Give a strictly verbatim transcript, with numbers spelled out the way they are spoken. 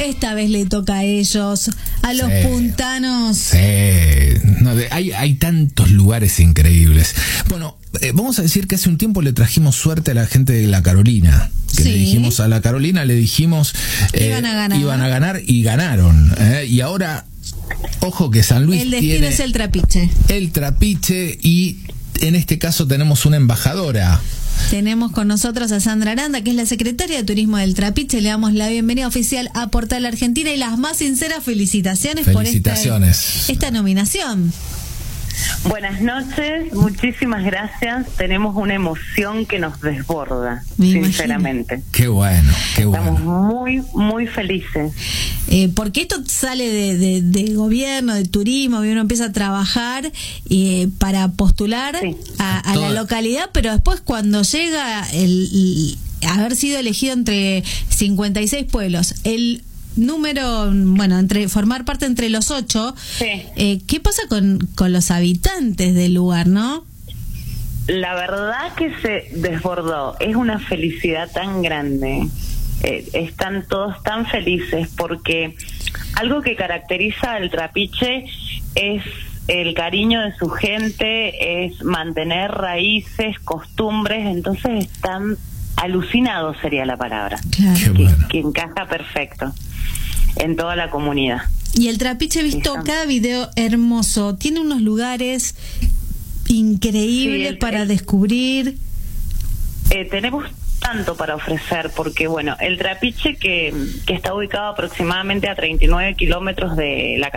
esta vez le toca a ellos, a los sí, puntanos. Sí, no, de, hay, hay tantos lugares increíbles. Bueno, eh, vamos a decir que hace un tiempo le trajimos suerte a la gente de La Carolina. Que sí. le dijimos a La Carolina, le dijimos eh, iban a ganar. Iban a ganar y ganaron. Eh, y ahora, ojo que San Luis el destino tiene es el trapiche. El trapiche y en este caso tenemos una embajadora. Tenemos con nosotros a Sandra Aranda, que es la secretaria de Turismo del Trapiche. Le damos la bienvenida oficial a Portal Argentina y las más sinceras felicitaciones, felicitaciones. por esta, esta nominación. Buenas noches, muchísimas gracias. Tenemos una emoción que nos desborda, Me sinceramente. imagino. Qué bueno, qué bueno. Estamos muy, muy felices. Eh, porque esto sale de, de, de gobierno, de turismo, y uno empieza a trabajar eh, para postular sí. a, a la localidad, pero después cuando llega el, el haber sido elegido entre cincuenta y seis pueblos, el número, bueno, entre formar parte entre los ocho, sí. eh, ¿qué pasa con, con los habitantes del lugar, no? La verdad que se desbordó, es una felicidad tan grande, eh, están todos tan felices porque algo que caracteriza al Trapiche es el cariño de su gente, es mantener raíces, costumbres, entonces están alucinados sería la palabra, Claro. Qué que, bueno. que encaja perfecto en toda la comunidad. Y el Trapiche, he visto cada video hermoso, tiene unos lugares increíbles Sí, el, para el, descubrir. Eh, tenemos tanto para ofrecer porque, bueno, el Trapiche que, que está ubicado aproximadamente a treinta y nueve kilómetros de la